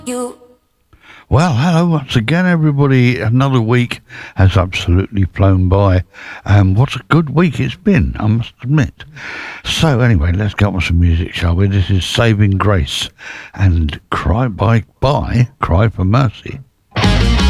Well, hello once again, everybody. Another week has absolutely flown by. What a good week it's been, I must admit. So, anyway, let's get on with some music, shall we? This is Saving Grace and Cry for Mercy.